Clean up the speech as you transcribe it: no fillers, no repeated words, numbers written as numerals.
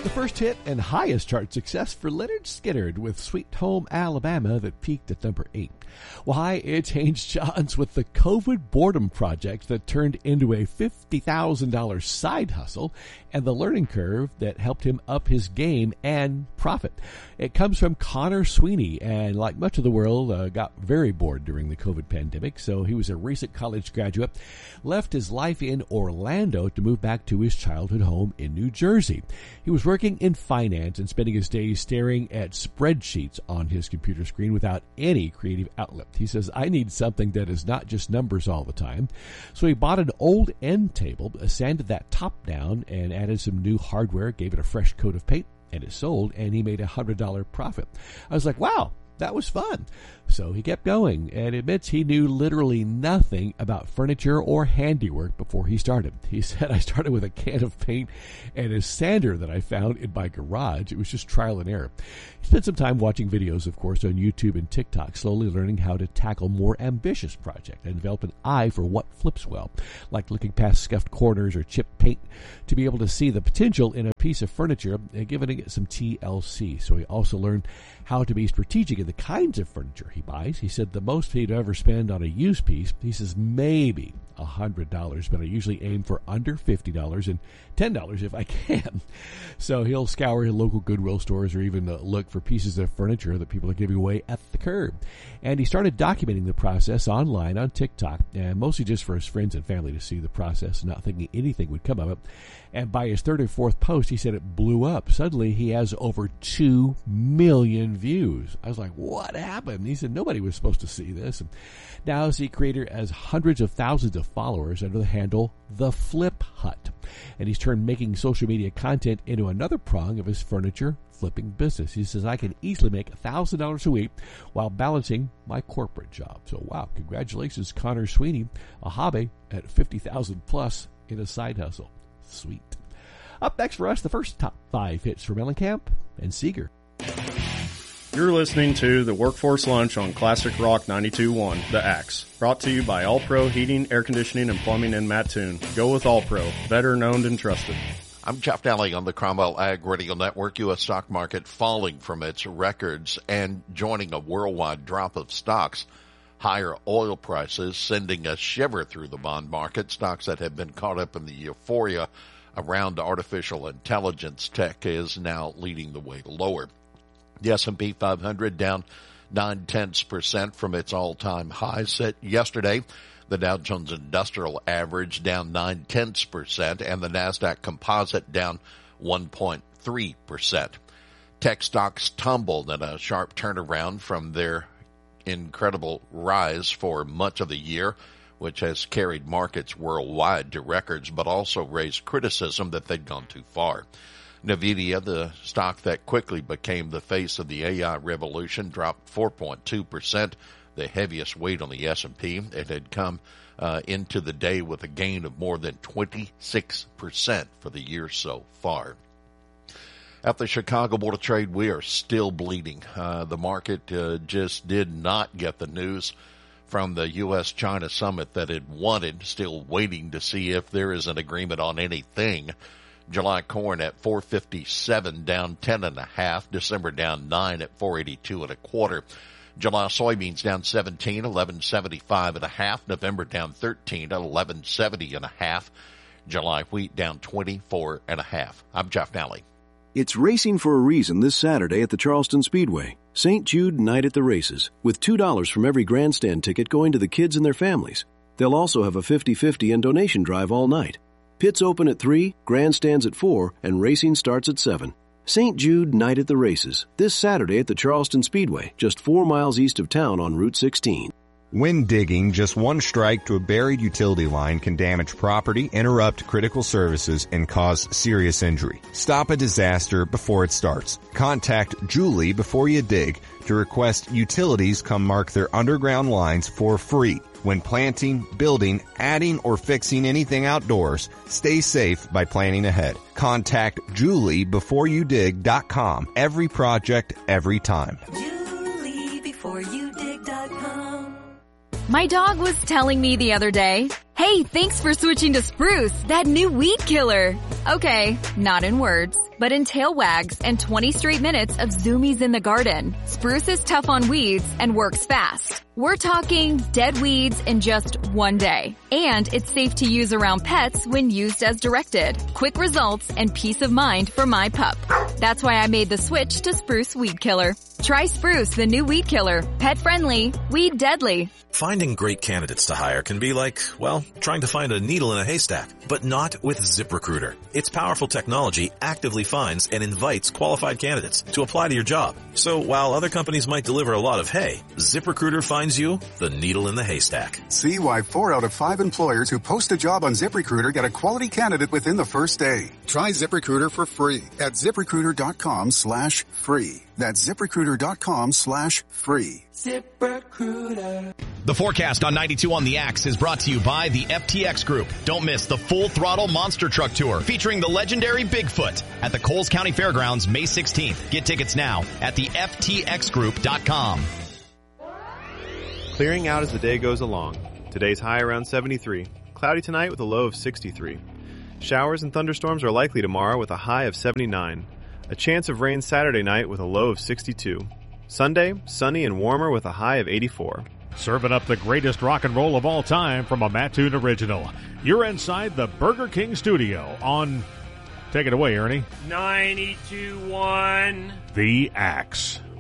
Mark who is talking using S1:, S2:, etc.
S1: The first hit and highest chart success for Leonard Skinner with Sweet Home Alabama that peaked at number 8. Why? It changed Johns with the COVID boredom project that turned into a $50,000 side hustle and the learning curve that helped him up his game and profit. It comes from Connor Sweeney, and like much of the world, got very bored during the COVID pandemic, so he was a recent college graduate, left his life in Orlando to move back to his childhood home in New Jersey. He was working in finance and spending his days staring at spreadsheets on his computer screen without any creative outlet. He says, I need something that is not just numbers all the time. So he bought an old end table, sanded that top down, and added some new hardware, gave it a fresh coat of paint, and it sold, and he made a $100 profit. I was like, wow, that was fun. So he kept going and admits he knew literally nothing about furniture or handiwork before he started. He said, I started with a can of paint and a sander that I found in my garage. It was just trial and error. He spent some time watching videos, of course, on YouTube and TikTok, slowly learning how to tackle more ambitious projects and develop an eye for what flips well, like looking past scuffed corners or chipped paint to be able to see the potential in a piece of furniture and giving it some TLC. So he also learned how to be strategic in the kinds of furniture he buys. He said the most he'd ever spend on a used piece, he says maybe $100, but I usually aim for under $50 and $10 if I can. So he'll scour local Goodwill stores or even look for pieces of furniture that people are giving away at the curb. And he started documenting the process online on TikTok, and mostly just for his friends and family to see the process, not thinking anything would come of it. And by his third or fourth post, he said it blew up. Suddenly, he has over 2 million views. I was like, what happened? He said nobody was supposed to see this. And now, as the creator has hundreds of thousands of followers under the handle The Flip Hut. And he's turned making social media content into another prong of his furniture flipping business. He says, I can easily make $1,000 a week while balancing my corporate job. So, wow, congratulations, Connor Sweeney, a hobby at 50,000 plus in a side hustle. Sweet. Up next for us, the first top 5 hits for Mellencamp and Seeger.
S2: You're listening to the Workforce Lunch on Classic Rock 92.1, The Axe. Brought to you by All Pro Heating, Air Conditioning, and Plumbing in Mattoon. Go with All Pro, veteran-owned and trusted.
S3: I'm Jeff Daly on the Cromwell Ag Radio Network. U.S. stock market falling from its records and joining a worldwide drop of stocks. Higher oil prices sending a shiver through the bond market. Stocks that have been caught up in the euphoria around artificial intelligence tech is now leading the way lower. The S&P 500 down 0.9% from its all-time high set yesterday. The Dow Jones Industrial Average down 0.9%, and the NASDAQ Composite down 1.3%. Tech stocks tumbled in a sharp turnaround from their incredible rise for much of the year, which has carried markets worldwide to records, but also raised criticism that they'd gone too far. NVIDIA, the stock that quickly became the face of the AI revolution, dropped 4.2%, the heaviest weight on the S&P. It had come into the day with a gain of more than 26% for the year so far. At the Chicago Board of Trade, we are still bleeding. The market just did not get the news from the U.S.-China summit that it wanted, still waiting to see if there is an agreement on anything. July corn at $4.57, down 10.5. December down 9 at $4.82 July soybeans down 17, 11.75.5. November down 13 at 11.70.5. July wheat down 24.5. I'm Jeff Daly.
S4: It's racing for a reason this Saturday at the Charleston Speedway. St. Jude Night at the Races, with $2 from every grandstand ticket going to the kids and their families. They'll also have a 50-50 and donation drive all night. Pits open at 3, grandstands at 4, and racing starts at 7. St. Jude Night at the Races, this Saturday at the Charleston Speedway, just 4 miles east of town on Route 16.
S5: When digging, just one strike to a buried utility line can damage property, interrupt critical services, and cause serious injury. Stop a disaster before it starts. Contact Julie before you dig to request utilities come mark their underground lines for free. When planting, building, adding, or fixing anything outdoors, stay safe by planning ahead. Contact JulieBeforeYouDig.com. Every project, every time.
S6: JulieBeforeYouDig.com.
S7: My dog was telling me the other day,
S6: Hey, thanks for switching to Spruce, that new weed killer. Okay, not in words, but in tail wags and 20 straight minutes of zoomies in the garden. Spruce is tough on weeds and works fast. We're talking dead weeds in just one day. And it's safe to use around pets when used as directed. Quick results and peace of mind for my pup. That's why I made the switch to Spruce Weed Killer. Try Spruce, the new weed killer. Pet friendly, weed deadly.
S7: Finding great candidates to hire can be like, well, trying to find a needle in a haystack, but not with ZipRecruiter. Its powerful technology actively finds and invites qualified candidates to apply to your job. So while other companies might deliver a lot of hay, ZipRecruiter finds you the needle in the haystack.
S8: See why 4 out of 5 employers who post a job on ZipRecruiter get a quality candidate within the first day. Try ZipRecruiter for free at ZipRecruiter.com/free. That's ZipRecruiter.com/free.
S9: ZipRecruiter. The forecast on 92 on the Axe is brought to you by the FTX Group. Don't miss the Full Throttle Monster Truck Tour featuring the legendary Bigfoot at the Coles County Fairgrounds May 16th. Get tickets now at the FTXgroup.com.
S10: Clearing out as the day goes along. Today's high around 73. Cloudy tonight with a low of 63. Showers and thunderstorms are likely tomorrow with a high of 79. A chance of rain Saturday night with a low of 62. Sunday, sunny and warmer with a high of 84.
S11: Serving up the greatest rock and roll of all time from a Mattoon original. You're inside the Burger King studio on... Take it away, Ernie.
S12: 92.1.
S11: The Axe.